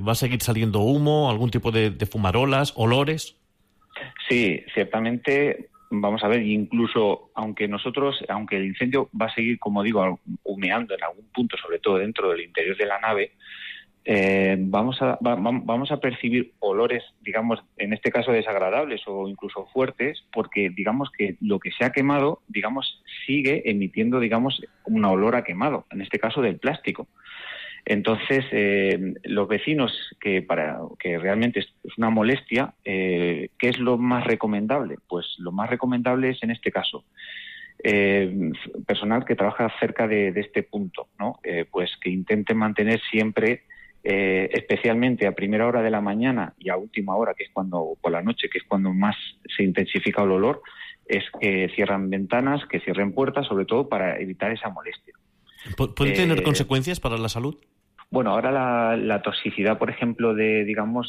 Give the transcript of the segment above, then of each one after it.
¿Va a seguir saliendo humo, algún tipo de fumarolas, olores? Sí, ciertamente. Vamos a ver, incluso aunque el incendio va a seguir, como digo, humeando en algún punto, sobre todo dentro del interior de la nave, vamos a percibir olores, digamos, en este caso desagradables o incluso fuertes, porque digamos que lo que se ha quemado, digamos, sigue emitiendo, digamos, un olor a quemado, en este caso del plástico. Entonces, los vecinos, que realmente es una molestia, ¿qué es lo más recomendable? Pues lo más recomendable es, en este caso, personal que trabaja cerca de este punto, ¿no? Pues que intente mantener siempre, especialmente a primera hora de la mañana y a última hora, que es cuando, por la noche, que es cuando más se intensifica el olor, es que cierran ventanas, que cierren puertas, sobre todo para evitar esa molestia. ¿Puede tener consecuencias para la salud? Bueno, ahora la toxicidad, por ejemplo, de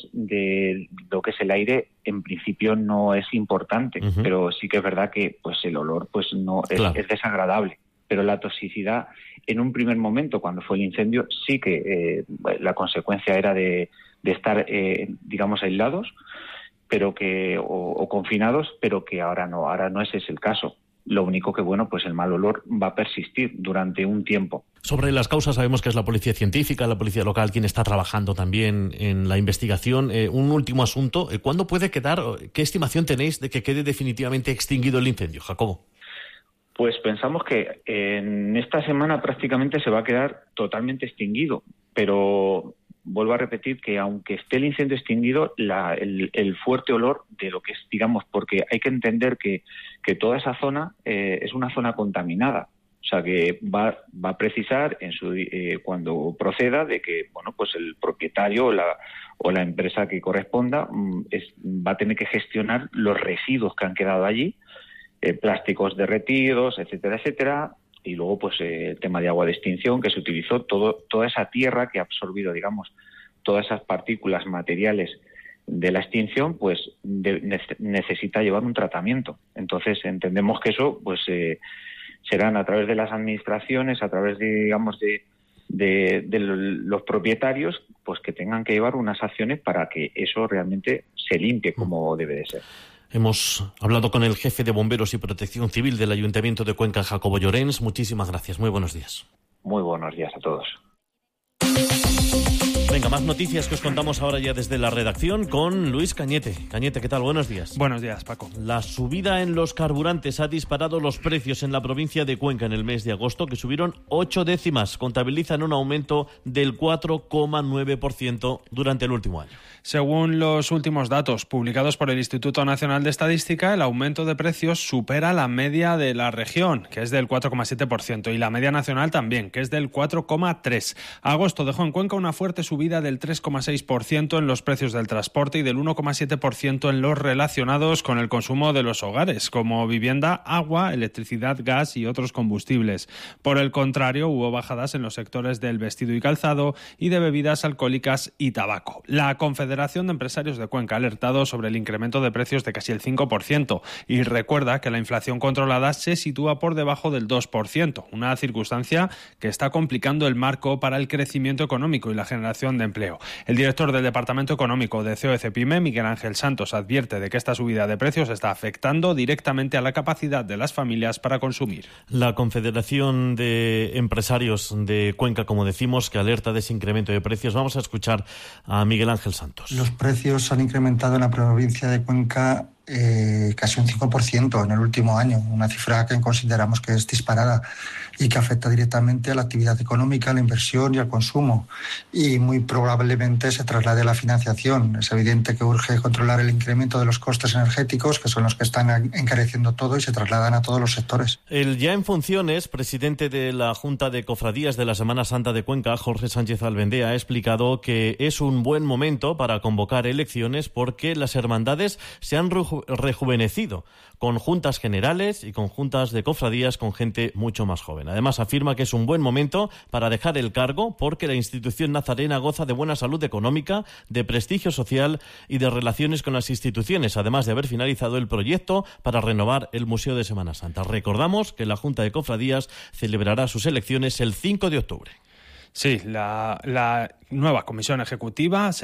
lo que es el aire, en principio no es importante, pero sí que es verdad que pues el olor pues no es desagradable. Pero la toxicidad, en un primer momento, cuando fue el incendio, sí que la consecuencia era de estar, digamos, aislados, pero o confinados, pero que ahora no ese es el caso. Lo único que, bueno, pues el mal olor va a persistir durante un tiempo. Sobre las causas sabemos que es la policía científica, la policía local quien está trabajando también en la investigación. Un último asunto, ¿cuándo puede quedar, qué estimación tenéis de que quede definitivamente extinguido el incendio, Jacobo? Pues pensamos que en esta semana prácticamente se va a quedar totalmente extinguido, pero vuelvo a repetir que aunque esté el incendio extinguido, el fuerte olor de lo que es, digamos, porque hay que entender que toda esa zona es una zona contaminada, o sea que va a precisar cuando proceda de que, bueno, pues el propietario o la empresa que corresponda va a tener que gestionar los residuos que han quedado allí, plásticos derretidos, etcétera, etcétera. Y luego, pues, el tema de agua de extinción, que se utilizó toda esa tierra que ha absorbido, digamos, todas esas partículas materiales de la extinción, pues necesita llevar un tratamiento. Entonces, entendemos que eso, pues, serán a través de las administraciones, a través de, digamos, de los propietarios, pues que tengan que llevar unas acciones para que eso realmente se limpie como debe de ser. Hemos hablado con el jefe de Bomberos y Protección Civil del Ayuntamiento de Cuenca, Jacobo Llorens. Muchísimas gracias. Muy buenos días. Muy buenos días a todos. Venga, más noticias que os contamos ahora ya desde la redacción con Luis Cañete. Cañete, ¿qué tal? Buenos días. Buenos días, Paco. La subida en los carburantes ha disparado los precios en la provincia de Cuenca en el mes de agosto, que subieron 8 décimas. Contabilizan un aumento del 4,9% durante el último año. Según los últimos datos publicados por el Instituto Nacional de Estadística, el aumento de precios supera la media de la región, que es del 4,7%, y la media nacional también, que es del 4,3%. Agosto dejó en Cuenca una fuerte subida del 3,6% en los precios del transporte y del 1,7% en los relacionados con el consumo de los hogares, como vivienda, agua, electricidad, gas y otros combustibles. Por el contrario, hubo bajadas en los sectores del vestido y calzado y de bebidas alcohólicas y tabaco. La Confederación de Empresarios de Cuenca ha alertado sobre el incremento de precios de casi el 5% y recuerda que la inflación controlada se sitúa por debajo del 2%, una circunstancia que está complicando el marco para el crecimiento económico y la generación de empleo. El director del Departamento Económico de COE-CEPIME, Miguel Ángel Santos, advierte de que esta subida de precios está afectando directamente a la capacidad de las familias para consumir. La Confederación de Empresarios de Cuenca, como decimos, que alerta de ese incremento de precios. Vamos a escuchar a Miguel Ángel Santos. Los precios han incrementado en la provincia de Cuenca casi un 5% en el último año, una cifra que consideramos que es disparada y que afecta directamente a la actividad económica, a la inversión y al consumo, y muy probablemente se traslade a la financiación. Es evidente que urge controlar el incremento de los costes energéticos, que son los que están encareciendo todo y se trasladan a todos los sectores. El ya en funciones, presidente de la Junta de Cofradías de la Semana Santa de Cuenca, Jorge Sánchez Albendea, ha explicado que es un buen momento para convocar elecciones porque las hermandades se han rejuvenecido, con juntas generales y con juntas de cofradías con gente mucho más joven. Además, afirma que es un buen momento para dejar el cargo porque la institución nazarena goza de buena salud económica, de prestigio social y de relaciones con las instituciones, además de haber finalizado el proyecto para renovar el Museo de Semana Santa. Recordamos que la Junta de Cofradías celebrará sus elecciones el 5 de octubre. Sí, la nueva comisión ejecutiva